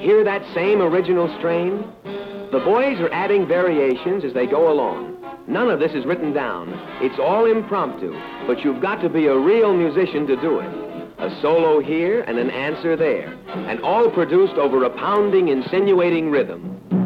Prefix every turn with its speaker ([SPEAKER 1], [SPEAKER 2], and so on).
[SPEAKER 1] Hear that same original strain? The boys are adding variations as they go along. None of this is written down. It's all impromptu, but you've got to be a real musician to do it. A solo here and an answer there, and all produced over a pounding, insinuating rhythm.